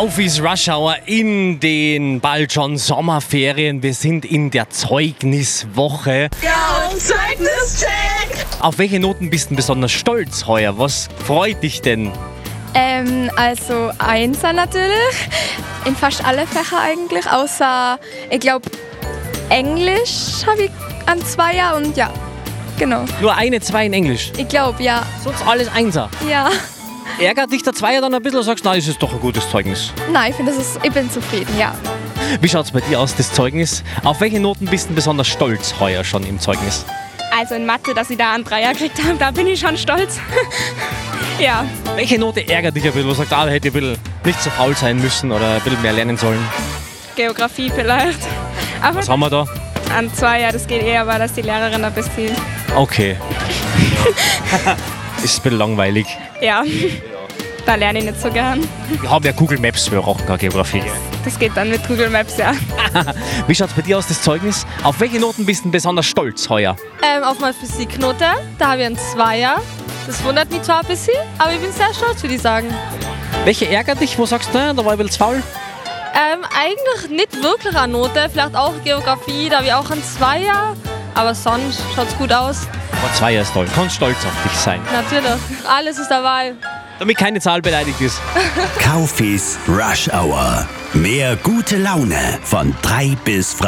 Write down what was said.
Kaufis Rush Hour in den bald schon Sommerferien. Wir sind in der Zeugniswoche. Ja, und Zeugnischeck! Auf welche Noten bist du besonders stolz heuer? Was freut dich denn? Also Einser natürlich, in fast alle Fächer eigentlich, außer, ich glaube, Englisch habe ich an Zweier und ja, genau. Nur eine 2 in Englisch. Ich glaube, ja. Sonst alles Einser. Ja. Ärgert dich der Zweier dann ein bisschen oder sagst du, nein, das ist doch ein gutes Zeugnis? Nein, ich finde, ich bin zufrieden, ja. Wie schaut es bei dir aus, das Zeugnis? Auf welche Noten bist du besonders stolz heuer schon im Zeugnis? Also in Mathe, dass ich da einen Dreier gekriegt habe, da bin ich schon stolz. Ja, Welche Note ärgert dich ein bisschen? Wo sagst du, da hätte ich ein bisschen nicht so faul sein müssen oder ein bisschen mehr lernen sollen? Geografie vielleicht. Aber Was haben wir da? an Zweier, das geht eher, weil das die Lehrerin ein bisschen... Okay. Ist ein bisschen langweilig. Ja, da lerne ich nicht so gern. Wir haben ja Google Maps, wir brauchen keine Geografie. Das geht dann mit Google Maps, ja. Wie schaut es bei dir aus, das Zeugnis? Auf welche Noten bist du besonders stolz heuer? Auf meine Physiknote, da habe ich einen Zweier. Das wundert mich zwar ein bisschen, aber ich bin sehr stolz, würde ich sagen. Welche ärgert dich? Wo sagst du, da war ich ein bisschen zu faul? Eigentlich nicht wirklich eine Note, vielleicht auch Geografie, da habe ich auch einen Zweier. Aber sonst schaut es gut aus. Aber 2 ist toll. Kannst stolz auf dich sein. Natürlich, alles ist dabei. Damit keine Zahl beleidigt ist. Kaufis Rush Hour. Mehr gute Laune von 3 bis